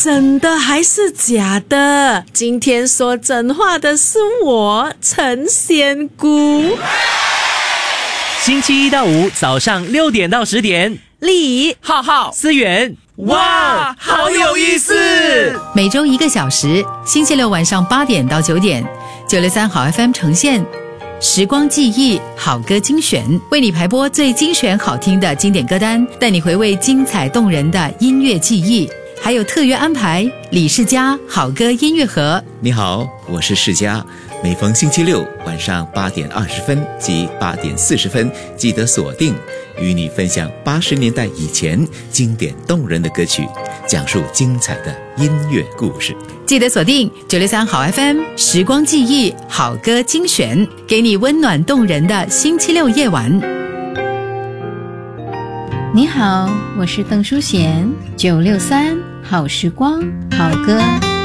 真的还是假的？今天说真话的是我，陈仙姑。 星期一到五早上6点到10点， 李浩浩、思源，哇，好有意思！ 每周1个小时，星期六晚上8点到9点，963好 FM 呈现时光记忆好歌精选，为你排播最精选好听的经典歌单，带你回味精彩动人的音乐记忆。还有特约安排李世嘉好歌音乐盒。 你好，我是世嘉，每逢星期六晚上8点20分及8点40分，记得锁定，与你分享80年代以前经典动人的歌曲，讲述精彩的音乐故事。 记得锁定963好 FM 时光记忆好歌精选，给你温暖动人的星期六夜晚。 你好，我是邓淑贤，963好时光好歌。